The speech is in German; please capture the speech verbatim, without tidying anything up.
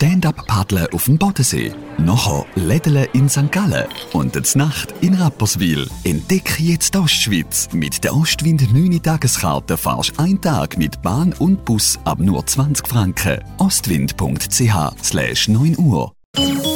Stand-up-Paddeln auf dem Bodensee. Nachher Lädeln in Sankt Gallen und die Nacht in Rapperswil. Entdecke jetzt die Ostschweiz. Mit der Ostwind neun Tageskarte fahrst du einen Tag mit Bahn und Bus ab nur zwanzig Franken. ostwind punkt c h slash neun Uhr.